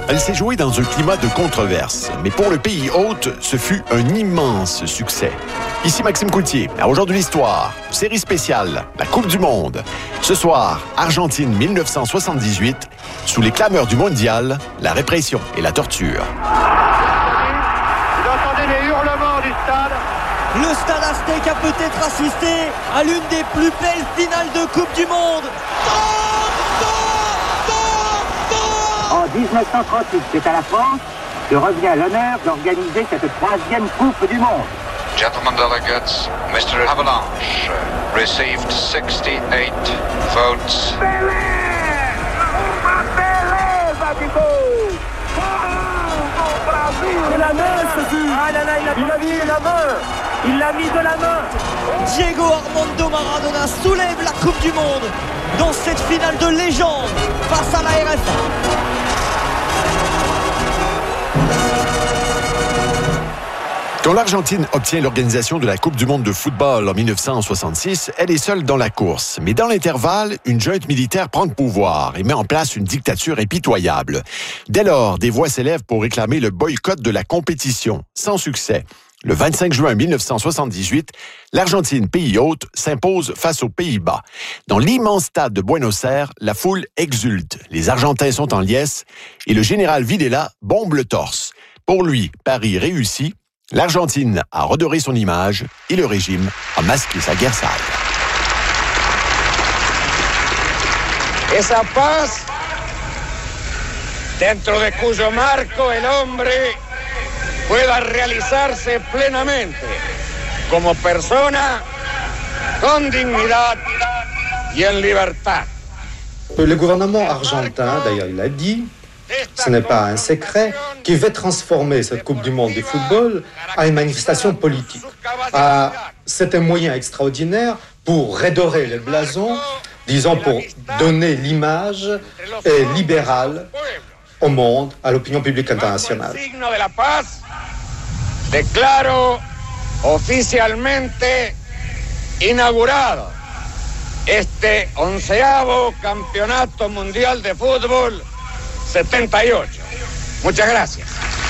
Elle s'est jouée dans un climat de controverse, mais pour le pays hôte, ce fut un immense succès. Ici Maxime Coutier, à Aujourd'hui l'Histoire, série spéciale, la Coupe du Monde. Ce soir, Argentine 1978, sous les clameurs du mondial, la répression et la torture. Vous entendez les hurlements du stade. Le Stade Aztèque a peut-être assisté à l'une des plus belles finales de Coupe du Monde. En 1938, c'est à la France que revient l'honneur d'organiser cette troisième Coupe du Monde. Gentlemen delegates, Mr. Avalanche received 68 votes. C'est la main, ce fut. Ah là là, il a mis la main. Il l'a mis de la main. Diego Armando Maradona soulève la Coupe du Monde dans cette finale de légende face à la RFA. Quand l'Argentine obtient l'organisation de la Coupe du monde de football en 1966, elle est seule dans la course. Mais dans l'intervalle, une junte militaire prend le pouvoir et met en place une dictature impitoyable. Dès lors, des voix s'élèvent pour réclamer le boycott de la compétition, sans succès. Le 25 juin 1978, l'Argentine, pays hôte, s'impose face aux Pays-Bas. Dans l'immense stade de Buenos Aires, la foule exulte. Les Argentins sont en liesse et le général Videla bombe le torse. Pour lui, Paris réussit. L'Argentine a redoré son image et le régime a masqué sa guerre sale. Esa paz, dentro de cuyo marco el hombre pueda realizarse plenamente como persona con dignidad y en libertad. Le gouvernement argentin, d'ailleurs il l'a dit, ce n'est pas un secret, qui veut transformer cette Coupe du Monde de football en une manifestation politique. C'est un moyen extraordinaire pour redorer le blason, disons pour donner l'image libérale au monde, à l'opinion publique internationale. Declaro oficialmente inaugurado este 11º Campeonato Mundial de Fútbol 78. Muchas gracias.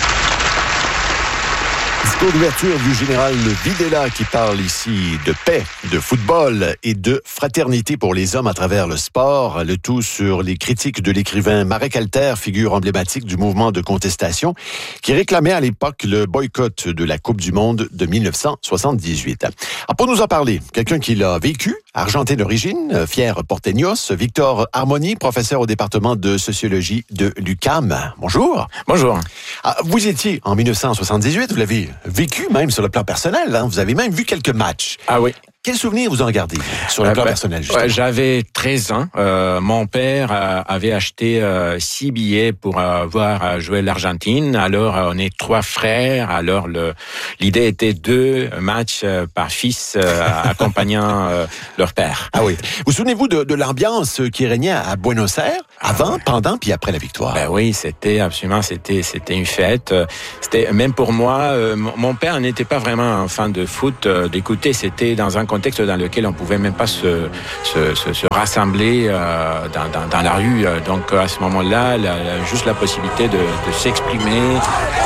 Discours d'ouverture du général Videla qui parle ici de paix, de football et de fraternité pour les hommes à travers le sport. Le tout sur les critiques de l'écrivain Marek Alter, figure emblématique du mouvement de contestation, qui réclamait à l'époque le boycott de la Coupe du Monde de 1978. Alors pour nous en parler, quelqu'un qui l'a vécu, argentin d'origine, fier porteños, Victor Harmony, professeur au département de sociologie de l'UQAM. Bonjour. Bonjour. Vous étiez en 1978, vous l'avez vécu même sur le plan personnel, hein? Vous avez même vu quelques matchs. Ah oui. Quels souvenirs vous en gardez sur le plan personnel, justement? J'avais 13 ans. Mon père avait acheté 6 billets pour voir jouer l'Argentine. Alors, on est 3 frères. Alors, l'idée était 2 matchs par fils accompagnant leur père. Ah oui. Vous souvenez-vous de l'ambiance qui régnait à Buenos Aires, avant, pendant, puis après la victoire? Ben oui, c'était absolument, c'était une fête. C'était, même pour moi, mon père n'était pas vraiment un fan de foot. D'écouter, c'était dans un contexte dans lequel on pouvait même pas se rassembler dans la rue. Donc à ce moment-là, juste la possibilité de s'exprimer.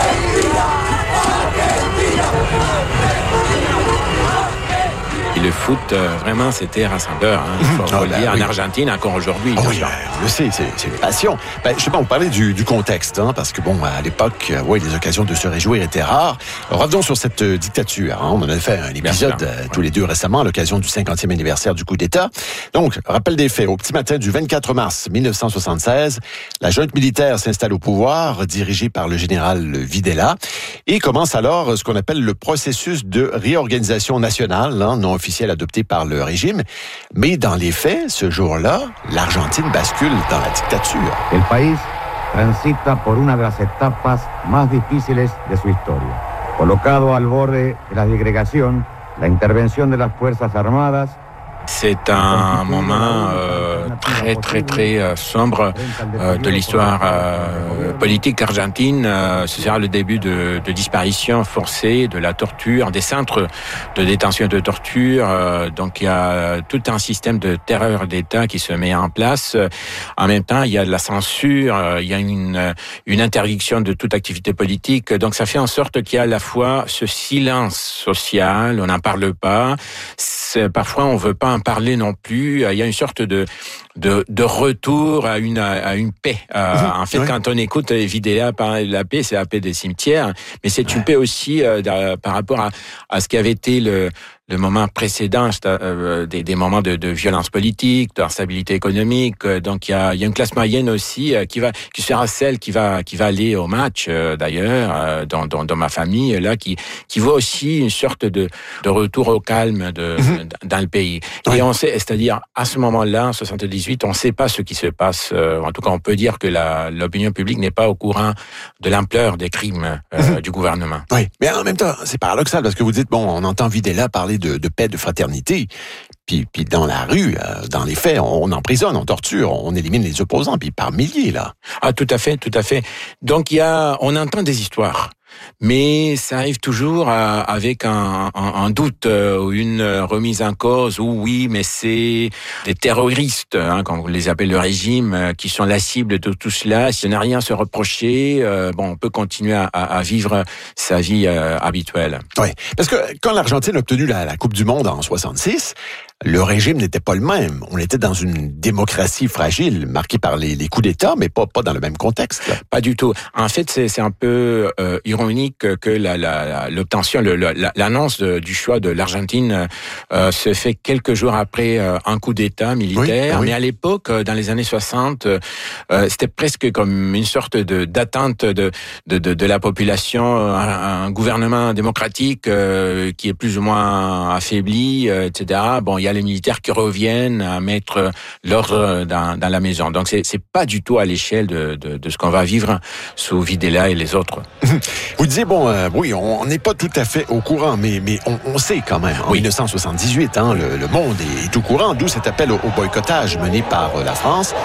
Et le foot, vraiment, c'était rassembleur. Hein. Il faut le dire, en Argentine, encore aujourd'hui. Oui, on le sait, c'est une passion. Justement, on parlait du contexte, hein, parce que bon, à l'époque, les occasions de se réjouir étaient rares. Revenons sur cette dictature. Hein. On en a fait un épisode tous les deux récemment, à l'occasion du 50e anniversaire du coup d'État. Donc, rappel des faits. Au petit matin du 24 mars 1976, la junte militaire s'installe au pouvoir, dirigée par le général Videla, et commence alors ce qu'on appelle le processus de réorganisation nationale, hein, non officiel adopté par le régime. Mais dans les faits, ce jour-là, l'Argentine bascule dans la dictature. El país transita por una de las etapas más difíciles de su historia. Colocado al borde de la disgregación, la intervención de las Fuerzas Armadas C'est un moment très très très sombre de l'histoire politique argentine. Ce sera le début de disparition forcée, de la torture, des centres de détention et de torture. Donc il y a tout un système de terreur d'État qui se met en place. En même temps, il y a de la censure, il y a une interdiction de toute activité politique. Donc ça fait en sorte qu'il y a à la fois ce silence social, on n'en parle pas. Parfois, on veut pas en parler non plus. Il y a une sorte de retour à une paix. En fait, quand on écoute Videla parler de la paix, c'est la paix des cimetières, mais c'est une paix aussi par rapport à ce qui avait été le moment précédent, des moments de violence politique, d'instabilité économique. Donc il y a une classe moyenne aussi qui sera celle qui va aller au match d'ailleurs dans ma famille là qui voit aussi une sorte de retour au calme dans le pays. Et on sait, c'est-à-dire à ce moment-là, en 78, on ne sait pas ce qui se passe. En tout cas, on peut dire que l'opinion publique n'est pas au courant de l'ampleur des crimes du gouvernement. Oui, mais en même temps, c'est paradoxal parce que vous dites on entend Videla parler de paix, de fraternité. Puis dans la rue, dans les faits, on emprisonne, on torture, on élimine les opposants, puis par milliers, là. Ah, tout à fait. Donc on entend des histoires. Mais ça arrive toujours avec un doute ou une remise en cause où oui, mais c'est des terroristes, comme on les appelle le régime, qui sont la cible de tout cela. Si on n'a rien à se reprocher, on peut continuer à vivre sa vie habituelle. Oui, parce que quand l'Argentine a obtenu la Coupe du Monde en 66, le régime n'était pas le même. On était dans une démocratie fragile, marquée par les coups d'État, mais pas dans le même contexte. Là. Pas du tout. En fait, c'est un peu ironique que l'obtention, l'annonce du choix de l'Argentine se fait quelques jours après un coup d'État militaire. Oui. Mais à l'époque, dans les années 60, c'était presque comme une sorte d'attente de la population, un gouvernement démocratique qui est plus ou moins affaibli, etc. Il y a les militaires qui reviennent à mettre l'ordre dans la maison. Donc c'est pas du tout à l'échelle de ce qu'on va vivre sous Videla et les autres. Vous disiez oui, on n'est pas tout à fait au courant, mais on sait quand même. En 1978, le monde est au courant, d'où cet appel au boycottage mené par la France.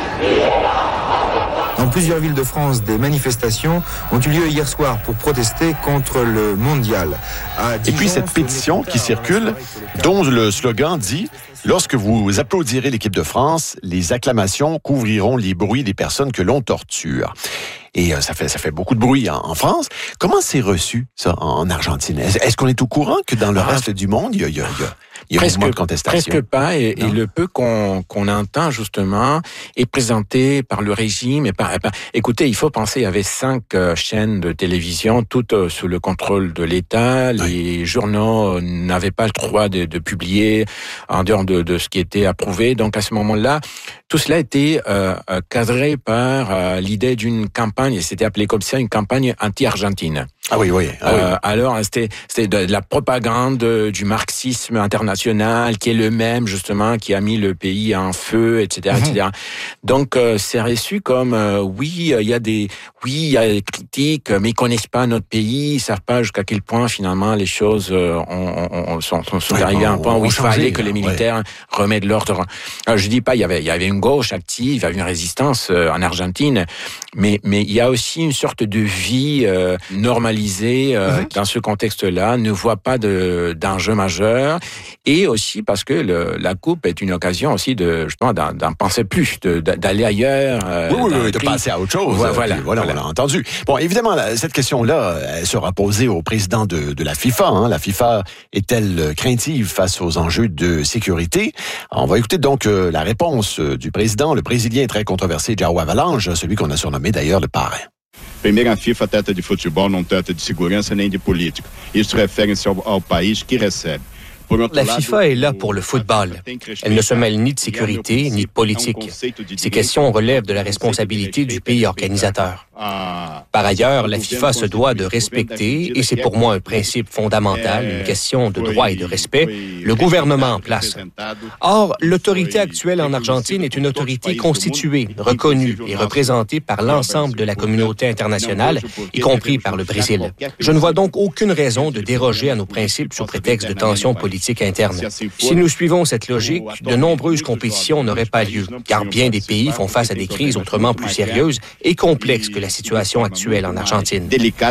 Dans plusieurs villes de France, des manifestations ont eu lieu hier soir pour protester contre le mondial. Et puis cette pétition qui circule, dont le slogan dit « Lorsque vous applaudirez l'équipe de France, les acclamations couvriront les bruits des personnes que l'on torture ». Et ça fait beaucoup de bruit en France. Comment c'est reçu, ça, en Argentine? Est-ce qu'on est au courant que dans le reste du monde, il y a un mouvement de contestation? Presque pas. Et le peu qu'on entend, justement, est présenté par le régime. Écoutez, il faut penser, il y avait 5 chaînes de télévision, toutes sous le contrôle de l'État. Les journaux n'avaient pas le droit de publier en dehors de ce qui était approuvé. Donc, à ce moment-là, tout cela était cadré par l'idée d'une campagne, et c'était appelé comme ça, une campagne anti-argentine. Ah oui. Alors, c'était de la propagande du marxisme international, qui est le même, justement, qui a mis le pays en feu, etc., etc. Donc, c'est reçu comme, il y a des critiques, mais ils connaissent pas notre pays, ils savent pas jusqu'à quel point, finalement, les choses sont arrivées à un point où il fallait que les militaires remettent l'ordre. Alors, je dis pas, il y avait une gauche active, il y avait une résistance en Argentine, mais il y a aussi une sorte de vie normalisée dans ce contexte-là, ne voit pas d'enjeu majeur, et aussi parce que la Coupe est une occasion aussi justement d'en penser plus, d'aller ailleurs. De passer à autre chose. Voilà, on l'a entendu. Bon, évidemment, cette question-là, elle sera posée au président de la FIFA. La FIFA est-elle craintive face aux enjeux de sécurité? On va écouter donc la réponse du président, le Brésilien très controversé, João Havelange, celui qu'on a surnommé d'ailleurs le parrain. Primeiro, a FIFA trata de futebol, não trata de segurança nem de política. Isso refere-se ao país que recebe. La FIFA est là pour le football. Elle ne se mêle ni de sécurité, ni de politique. Ces questions relèvent de la responsabilité du pays organisateur. Par ailleurs, la FIFA se doit de respecter, et c'est pour moi un principe fondamental, une question de droit et de respect, le gouvernement en place. Or, l'autorité actuelle en Argentine est une autorité constituée, reconnue et représentée par l'ensemble de la communauté internationale, y compris par le Brésil. Je ne vois donc aucune raison de déroger à nos principes sous prétexte de tensions politiques internes. Si nous suivons cette logique, de nombreuses compétitions n'auraient pas lieu, car bien des pays font face à des crises autrement plus sérieuses et complexes que la situation actuelle en Argentine.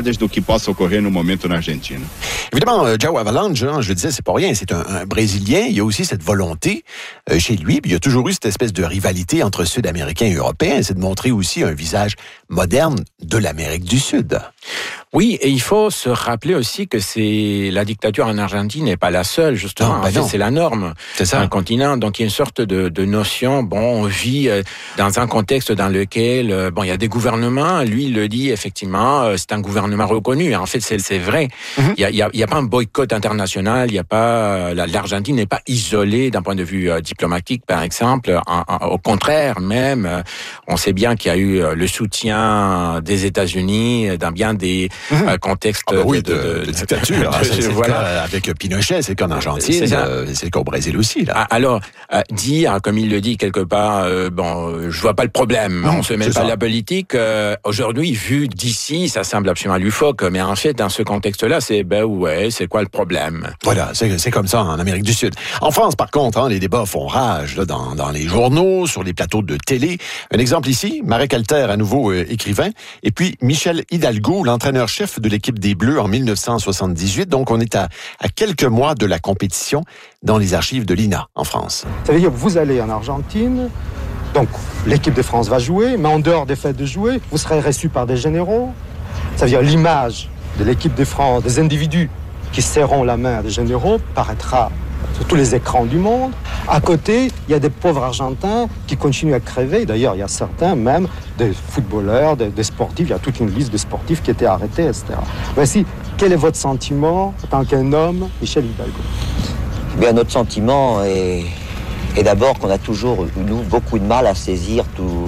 Évidemment, João Havelange, je le disais, c'est pas rien, c'est un Brésilien, il y a aussi cette volonté chez lui, puis il y a toujours eu cette espèce de rivalité entre Sud-Américains et Européens, c'est de montrer aussi un visage moderne de l'Amérique du Sud. Oui, et il faut se rappeler aussi que la dictature en Argentine n'est pas la seule, justement. En fait, c'est la norme. C'est ça. Un continent. Donc, il y a une sorte de notion. Bon, on vit dans un contexte dans lequel, il y a des gouvernements. Lui, il le dit, effectivement, c'est un gouvernement reconnu. En fait, c'est vrai. Mm-hmm. Il y a pas un boycott international. Il y a pas, l'Argentine n'est pas isolée d'un point de vue diplomatique, par exemple. Au contraire, même, on sait bien qu'il y a eu le soutien des États-Unis dans bien des contexte de dictature. Voilà. Avec Pinochet, c'est qu'en Argentine, c'est qu'au Brésil aussi. Là. Alors, dire, comme il le dit quelque part, je vois pas le problème, on se met pas la politique. Aujourd'hui, vu d'ici, ça semble absolument loufoque, mais en fait, dans ce contexte-là, c'est c'est quoi le problème? Voilà, c'est comme ça en Amérique du Sud. En France, par contre, les débats font rage là, dans les journaux, sur les plateaux de télé. Un exemple ici, Marek Alter, à nouveau écrivain, et puis Michel Hidalgo, l'entraîneur-chef de l'équipe des Bleus en 1978. Donc, on est à quelques mois de la compétition dans les archives de l'INA, en France. Ça veut dire que vous allez en Argentine, donc l'équipe de France va jouer, mais en dehors des faits de jouer, vous serez reçu par des généraux. Ça veut dire l'image de l'équipe de France, des individus qui serront la main des généraux, paraîtra sur tous les écrans du monde. À côté, il y a des pauvres Argentins qui continuent à crever. D'ailleurs, il y a certains, même des footballeurs, des sportifs. Il y a toute une liste de sportifs qui étaient arrêtés, etc. Voici, quel est votre sentiment en tant qu'un homme, Michel Hidalgo? Bien, notre sentiment est d'abord qu'on a toujours, nous, beaucoup de mal à saisir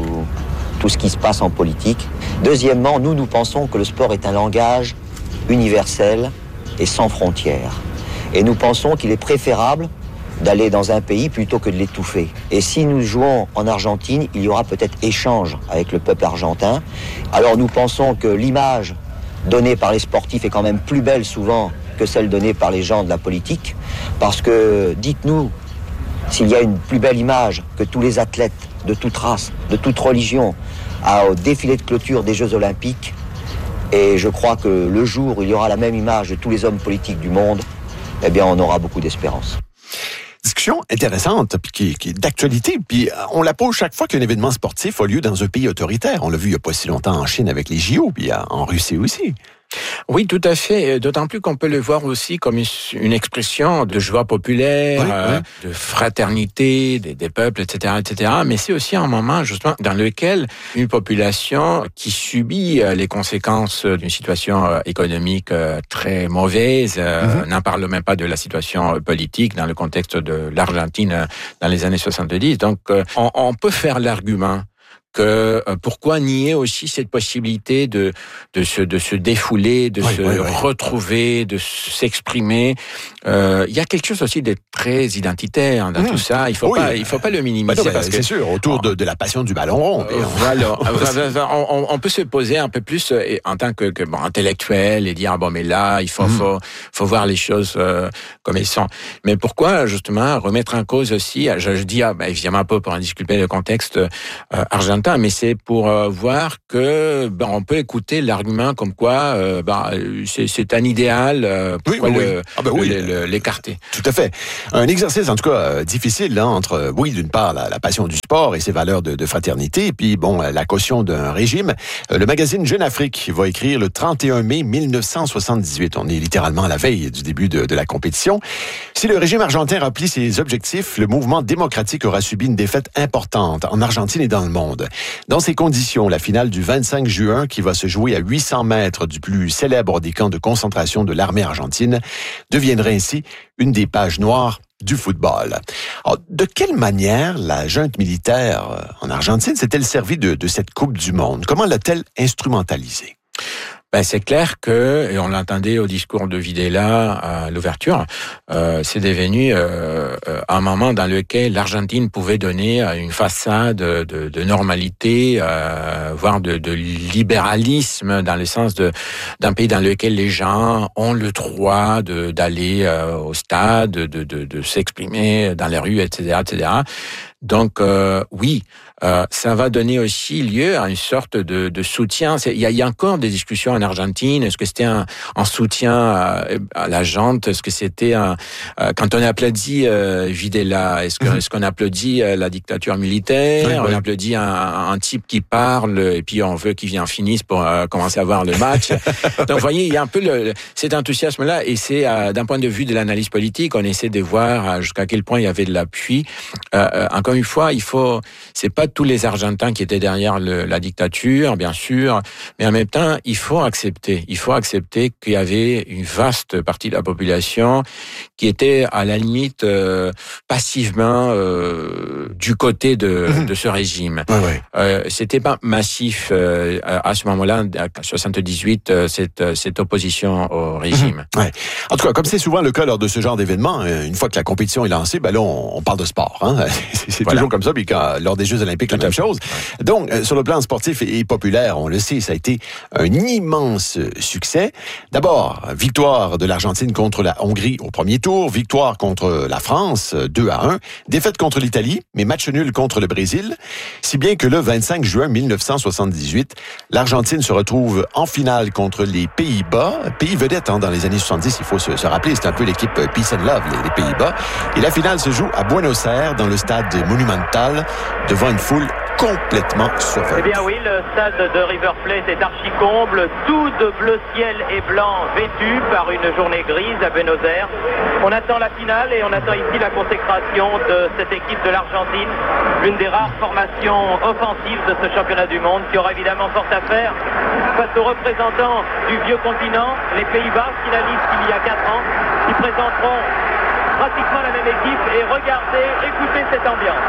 tout ce qui se passe en politique. Deuxièmement, nous pensons que le sport est un langage universel et sans frontières. Et nous pensons qu'il est préférable d'aller dans un pays plutôt que de l'étouffer. Et si nous jouons en Argentine, il y aura peut-être échange avec le peuple argentin. Alors nous pensons que l'image donnée par les sportifs est quand même plus belle souvent que celle donnée par les gens de la politique. Parce que, dites-nous, s'il y a une plus belle image que tous les athlètes de toute race, de toute religion, au défilé de clôture des Jeux Olympiques, et je crois que le jour où il y aura la même image de tous les hommes politiques du monde, eh bien, on aura beaucoup d'espérance. Discussion intéressante, puis qui est d'actualité, puis on la pose chaque fois qu'un événement sportif a lieu dans un pays autoritaire. On l'a vu il n'y a pas si longtemps en Chine avec les JO, puis en Russie aussi. Oui, tout à fait. D'autant plus qu'on peut le voir aussi comme une expression de joie populaire, de fraternité des peuples, etc., etc. Mais c'est aussi un moment, justement, dans lequel une population qui subit les conséquences d'une situation économique très mauvaise, n'en parle même pas de la situation politique dans le contexte de l'Argentine dans les années 70. Donc, on peut faire l'argument que pourquoi nier aussi cette possibilité de se défouler, de retrouver, de s'exprimer. Il y a quelque chose aussi de très identitaire dans tout ça. Il faut pas le minimiser. Parce que c'est sûr, autour de la passion du ballon rond. Voilà. on peut se poser un peu plus en tant que intellectuel et dire mais là il faut voir les choses comme elles sont. Mais pourquoi justement remettre en cause aussi? Je dis évidemment pas pour en discuter le contexte argentin, mais c'est pour voir que on peut écouter l'argument comme quoi c'est un idéal, pourquoi l'écarter. Tout à fait. Un exercice en tout cas difficile entre d'une part la passion du sport et ses valeurs de fraternité, et puis la caution d'un régime. Le magazine Jeune Afrique va écrire le 31 mai 1978. On est littéralement à la veille du début de la compétition. Si le régime argentin remplit ses objectifs, le mouvement démocratique aura subi une défaite importante en Argentine et dans le monde. Dans ces conditions, la finale du 25 juin, qui va se jouer à 800 mètres du plus célèbre des camps de concentration de l'armée argentine, deviendrait ainsi une des pages noires du football. Alors, de quelle manière la junte militaire en Argentine s'est-elle servie de cette Coupe du Monde? Comment l'a-t-elle instrumentalisée? Ben, c'est clair que, et on l'entendait au discours de Videla à l'ouverture, c'est devenu un moment dans lequel l'Argentine pouvait donner une façade de normalité, voire de libéralisme, dans le sens d'un pays dans lequel les gens ont le droit d'aller au stade, de s'exprimer dans les rues, etc., etc. Donc oui, ça va donner aussi lieu à une sorte de soutien. Il y a encore des discussions en Argentine. Est-ce que c'était un soutien à la junte? Est-ce que c'était quand on applaudit Videla? Est-ce qu'on applaudit la dictature militaire? Oui, on applaudit un type qui parle et puis on veut qu'il finisse pour commencer à voir le match. Donc vous voyez, il y a un peu cet enthousiasme-là, et c'est d'un point de vue de l'analyse politique, on essaie de voir jusqu'à quel point il y avait de l'appui. Encore une fois, c'est pas tous les Argentins qui étaient derrière la dictature, bien sûr, mais en même temps, il faut accepter qu'il y avait une vaste partie de la population qui était à la limite passivement du côté de ce régime. Ouais. C'était pas massif à ce moment-là, en 78, cette opposition au régime. Ouais. En tout cas, comme c'est souvent le cas lors de ce genre d'événement, une fois que la compétition est lancée, ben là, on parle de sport. Hein? C'est toujours comme ça, puis lors des Jeux olympiques, la même chose. Donc, sur le plan sportif et populaire, on le sait, ça a été un immense succès. D'abord, victoire de l'Argentine contre la Hongrie au premier tour, victoire contre la France, 2-1, défaite contre l'Italie, mais match nul contre le Brésil, si bien que le 25 juin 1978, l'Argentine se retrouve en finale contre les Pays-Bas, pays vedette dans les années 70, il faut se rappeler, c'est un peu l'équipe Peace and Love, les Pays-Bas, et la finale se joue à Buenos Aires, dans le stade Monumental, devant une foule complètement survoltée. Eh bien oui, le stade de River Plate est archi-comble, tout de bleu ciel et blanc vêtu par une journée grise à Buenos Aires. On attend la finale et on attend ici la consécration de cette équipe de l'Argentine, l'une des rares formations offensives de ce championnat du monde, qui aura évidemment fort à faire face aux représentants du vieux continent, les Pays-Bas, finalistes il y a 4 ans, qui présenteront pratiquement la même équipe. Et regardez, écoutez cette ambiance.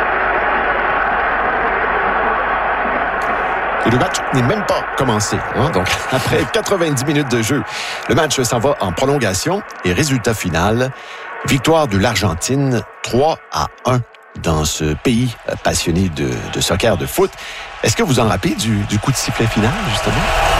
Et le match n'est même pas commencé. Hein? Donc, après 90 minutes de jeu, le match s'en va en prolongation. Et résultat final, victoire de l'Argentine 3-1 dans ce pays passionné de soccer, de foot. Est-ce que vous en rappelez du coup de sifflet final, justement?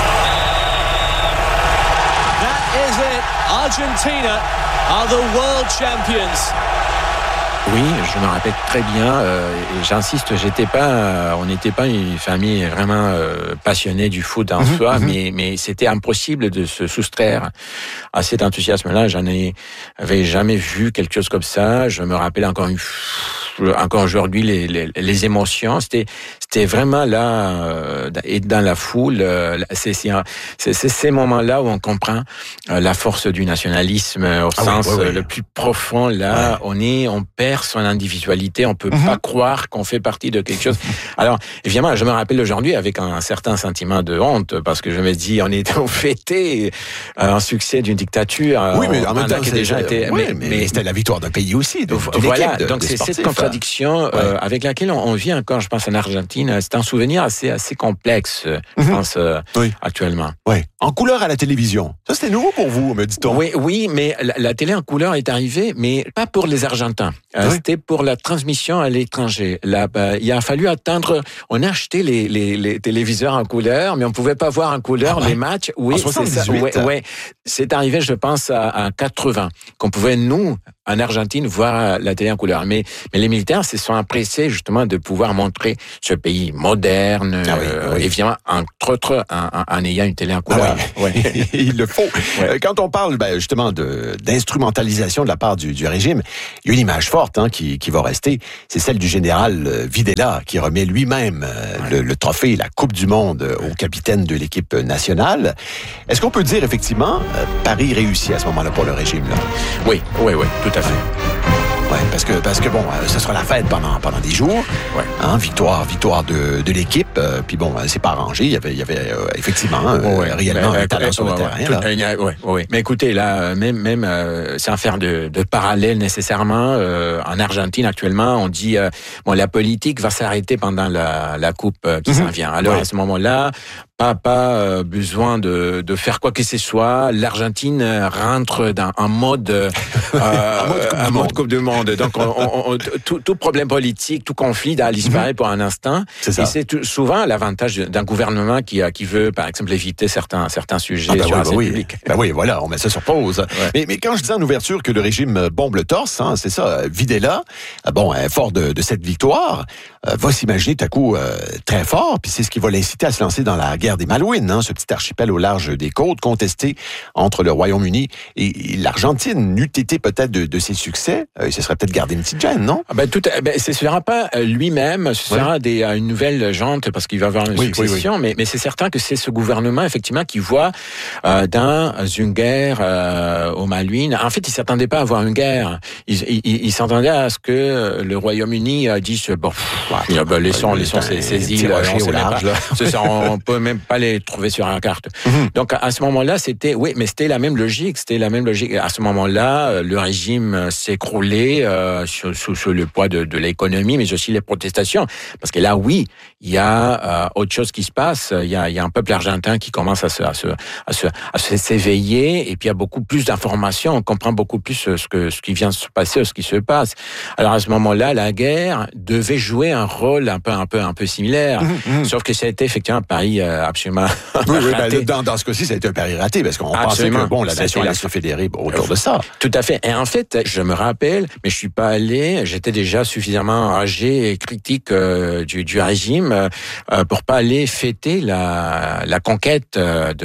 That is it. Argentina are the world champions. Oui, je me rappelle très bien. Et j'insiste, on n'était pas une famille vraiment passionnée du foot en soi, mais c'était impossible de se soustraire à cet enthousiasme-là. Avais jamais vu quelque chose comme ça. Je me rappelle encore aujourd'hui les émotions. C'était vraiment là, et dans la foule. C'est ces moments-là où on comprend la force du nationalisme au sens le plus profond. Là, on perd son individualité. On peut pas croire qu'on fait partie de quelque chose. Alors, évidemment, je me rappelle aujourd'hui avec un certain sentiment de honte, parce que je me dis, on fêtait un succès d'une dictature. Oui, mais en même temps, mais c'était la victoire d'un pays aussi. Voilà. Donc c'est cette contradiction avec laquelle on vit encore, je pense, en Argentine. C'est un souvenir assez complexe, je pense, actuellement. Oui. En couleur à la télévision. Ça, c'était nouveau pour vous, me dit-on. Oui, mais la télé en couleur est arrivée, mais pas pour les Argentins. C'était pour la transmission à l'étranger. Là, il a fallu attendre. On a acheté les téléviseurs en couleur, mais on pouvait pas voir en couleur les matchs. Oui, c'est ça. Ouais. C'est arrivé, je pense, à 80, qu'on pouvait, nous, en Argentine, voir la télé en couleur. Mais les militaires se sont empressés, justement, de pouvoir montrer ce pays moderne, évidemment, entre autres, en ayant une télé en couleur. Il le faut. Quand on parle, justement, d'instrumentalisation de la part du régime, il y a une image forte qui va rester, c'est celle du général Videla, qui remet lui-même le trophée, la Coupe du Monde au capitaine de l'équipe nationale. Est-ce qu'on peut dire, effectivement, Paris réussit à ce moment-là pour le régime, là? Oui, tout à fait. Ouais, parce que bon, ce sera la fête pendant des jours. Ouais. Hein, victoire de l'équipe. Puis bon, c'est pas arrangé. Il y avait effectivement réellement un talent sur le terrain. Oui. Mais écoutez, là, même sans faire de parallèle nécessairement, en Argentine actuellement, on dit la politique va s'arrêter pendant la coupe qui s'en vient. Alors à ce moment-là, pas besoin de faire quoi que ce soit. L'Argentine rentre dans un mode Coupe du Monde. Donc tout problème politique, tout conflit disparaît pour un instant. C'est ça. Et c'est souvent l'avantage d'un gouvernement qui veut, par exemple, éviter certains sujets sur la scène publique. Ben oui, voilà, on met ça sur pause. Ouais. Mais quand je disais en ouverture que le régime bombe le torse, hein, c'est ça, Videla, fort de cette victoire, va s'imaginer tout à coup très fort, puis c'est ce qui va l'inciter à se lancer dans la guerre des Malouines, hein, ce petit archipel au large des côtes contesté entre le Royaume-Uni et l'Argentine. N'eût été peut-être de ses succès, il se serait peut-être gardé une petite gêne, non? Ce sera pas lui-même, ce sera une nouvelle jante parce qu'il va avoir une succession, mais c'est certain que c'est ce gouvernement effectivement qui voit dans une guerre aux Malouines. En fait, il s'attendait pas à avoir une guerre. Il s'attendait à ce que le Royaume-Uni dise laissons ces îles au large. On peut même pas les trouver sur la carte. Donc à ce moment-là, c'était la même logique. À ce moment-là, le régime s'écroulait sous le poids de l'économie, mais aussi les protestations. Parce que là, oui, il y a autre chose qui se passe. Il y a un peuple argentin qui commence à s'éveiller, et puis il y a beaucoup plus d'informations. On comprend beaucoup plus ce qui vient de se passer, ce qui se passe. Alors à ce moment-là, la guerre devait jouer un rôle un peu similaire. Sauf que ça a été effectivement un pari absolument raté. Dans ce cas-ci, ça a été un pari raté, parce qu'on pensait que la nation allait se fédérer autour de ça. Tout à fait. Et en fait, je me rappelle, mais je suis pas allé, j'étais déjà suffisamment âgé et critique du régime pour pas aller fêter la conquête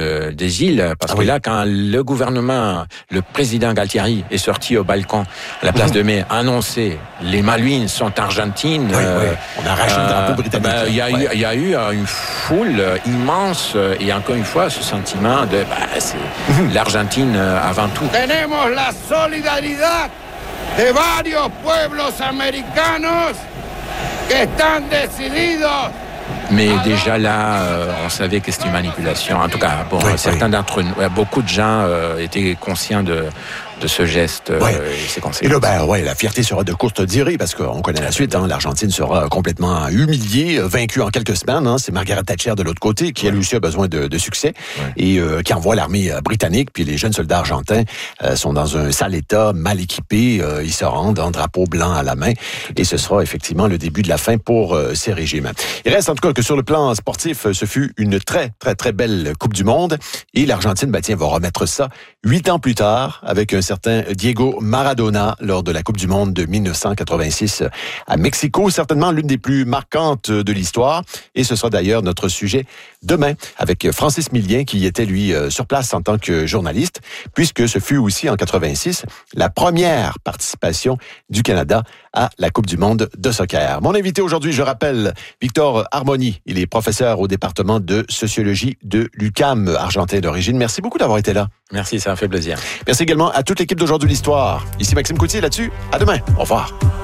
des îles. Parce que là, quand le gouvernement, le président Galtieri est sorti au balcon à la place de Mai, annoncé les Malouines sont argentines. On a arraché le drapeau britannique. Il y a eu une foule immense, et encore une fois, ce sentiment de c'est l'Argentine avant tout. Tenemos la solidaridad de varios pueblos americanos que están decididos. Mais déjà là, on savait que c'était une manipulation. En tout cas, certains d'entre nous, beaucoup de gens étaient conscients de ce geste et ses conséquences. Et là, la fierté sera de courte durée, parce qu'on connaît la suite. Hein, l'Argentine sera complètement humiliée, vaincue en quelques semaines. Hein, c'est Margaret Thatcher de l'autre côté, qui elle aussi a besoin de succès, et qui envoie l'armée britannique. Puis les jeunes soldats argentins sont dans un sale état, mal équipés. Ils se rendent en drapeau blanc à la main, et ce sera effectivement le début de la fin pour ces régimes. Il reste en tout cas que sur le plan sportif, ce fut une très, très, très belle Coupe du Monde, et l'Argentine, va remettre ça 8 ans plus tard avec un certain Diego Maradona lors de la Coupe du Monde de 1986 à Mexico, certainement l'une des plus marquantes de l'histoire, et ce sera d'ailleurs notre sujet demain avec Francis Millien, qui était lui sur place en tant que journaliste, puisque ce fut aussi en 86 la première participation du Canada à la Coupe du Monde de soccer. Mon invité aujourd'hui, je rappelle, Victor Harmony. Il est professeur au département de sociologie de l'UQAM, argentin d'origine. Merci beaucoup d'avoir été là. Merci, ça m'a fait plaisir. Merci également à toute l'équipe d'Aujourd'hui l'Histoire. Ici Maxime Coutier là-dessus. À demain. Au revoir.